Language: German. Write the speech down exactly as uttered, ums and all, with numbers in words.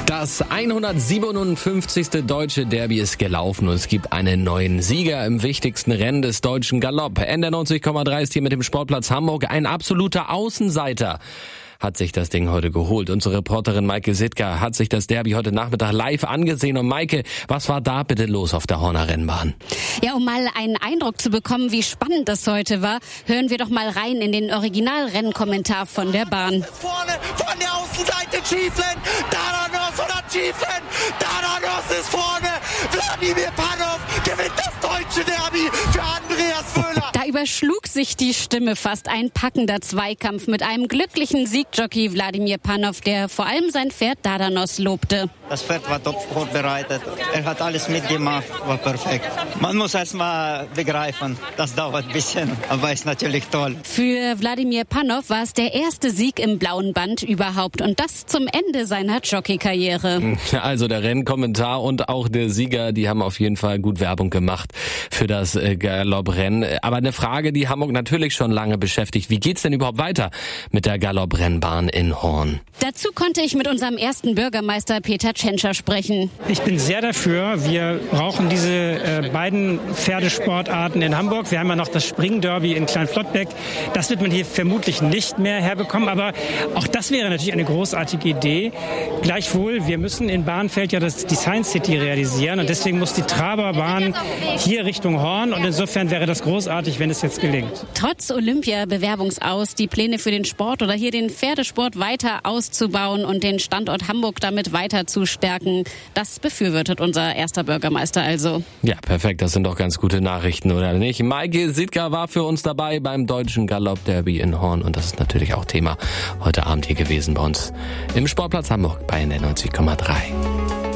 Das hundertsiebenundfünfzigste Deutsche Derby ist gelaufen und es gibt einen neuen Sieger im wichtigsten Rennen des deutschen Galopp. N D R neunzig Komma drei ist hier mit dem Sportplatz Hamburg. Ein absoluter Außenseiter hat sich das Ding heute geholt. Unsere Reporterin Maike Sitka hat sich das Derby heute Nachmittag live angesehen. Und Maike, was war da bitte los auf der Horner Rennbahn? Ja, um mal einen Eindruck zu bekommen, wie spannend das heute war, hören wir doch mal rein in den Original-Rennkommentar von der Bahn. Vorne von der Außenseite Schieflen, Dadanos oder Schieflen, Dadanos ist vorne, Wladimir Panov gewinnt das deutsche Derby für Andreas Wöhler. Da überschlug sich die Stimme fast. Ein packender Zweikampf mit einem glücklichen Siegjockey Wladimir Panov, der vor allem sein Pferd Dadanos lobte. Das Pferd war top vorbereitet. Er hat alles mitgemacht, war perfekt. Man muss erst mal begreifen, das dauert ein bisschen, aber ist natürlich toll. Für Wladimir Panov war es der erste Sieg im blauen Band überhaupt und das zum Ende seiner Jockeykarriere. Also der Rennkommentar und auch der Sieger, die haben auf jeden Fall gut Werbung gemacht für das äh, Galopprennen. Aber eine Frage, die Hamburg natürlich schon lange beschäftigt. Wie geht's denn überhaupt weiter mit der Galopprennbahn in Horn? Dazu konnte ich mit unserem ersten Bürgermeister Peter Tschentscher sprechen. Ich bin sehr dafür. Wir brauchen diese äh, beiden Pferdesportarten in Hamburg. Wir haben ja noch das Springderby in Kleinflottbeck. Das wird man hier vermutlich nicht mehr herbekommen. Aber auch das wäre natürlich eine großartige Idee. Gleichwohl, wir müssen in Bahnfeld ja das Design City realisieren. Und deswegen muss die Traberbahn hier Richtung Horn. Und insofern wäre das großartig, wenn es jetzt gelingt. Trotz Olympia-Bewerbungsaus, die Pläne für den Sport oder hier den Pferdesport weiter auszubauen und den Standort Hamburg damit weiter zu stärken, das befürwortet unser erster Bürgermeister also. Ja, perfekt. Das sind doch ganz gute Nachrichten, oder nicht? Maike Sitka war für uns dabei beim deutschen Galopp-Derby in Horn. Und das ist natürlich auch Thema heute Abend hier gewesen bei uns im Sportplatz Hamburg bei N D R neunzig Komma drei.